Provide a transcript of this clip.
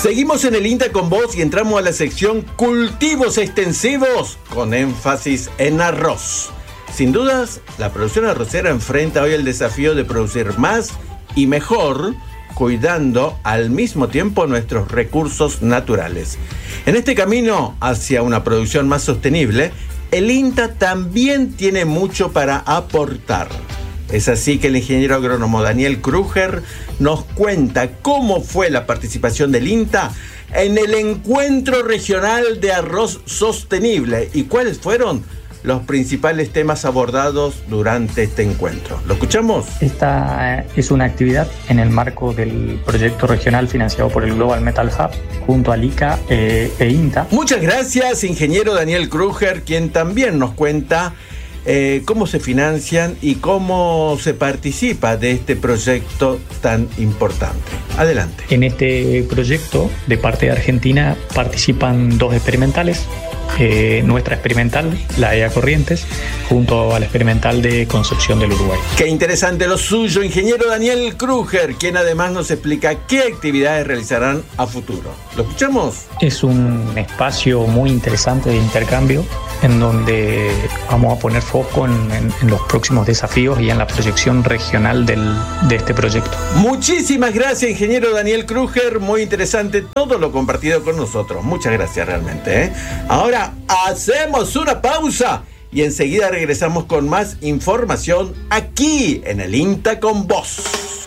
Seguimos en el INTA con vos y entramos a la sección cultivos extensivos con énfasis en arroz. Sin dudas, la producción arrocera enfrenta hoy el desafío de producir más y mejor, cuidando al mismo tiempo nuestros recursos naturales. En este camino hacia una producción más sostenible, el INTA también tiene mucho para aportar. Es así que el ingeniero agrónomo Daniel Kruger nos cuenta cómo fue la participación del INTA en el Encuentro Regional de Arroz Sostenible y cuáles fueron los principales temas abordados durante este encuentro. ¿Lo escuchamos? Esta es una actividad en el marco del proyecto regional financiado por el Global Metal Hub junto al ICA e INTA. Muchas gracias, ingeniero Daniel Kruger, quien también nos cuenta cómo se financian y cómo se participa de este proyecto tan importante. Adelante. En este proyecto, de parte de Argentina, participan 2 experimentales. Nuestra experimental, la EA Corrientes, junto a la experimental de Concepción del Uruguay. Qué interesante lo suyo, ingeniero Daniel Kruger, quien además nos explica qué actividades realizarán a futuro. ¿Lo escuchamos? Es un espacio muy interesante de intercambio en donde vamos a poner foco en los próximos desafíos y en la proyección regional de este proyecto. Muchísimas gracias, ingeniero Daniel Kruger. Muy interesante todo lo compartido con nosotros. Muchas gracias realmente. Ahora hacemos una pausa y enseguida regresamos con más información aquí en el INTA con vos.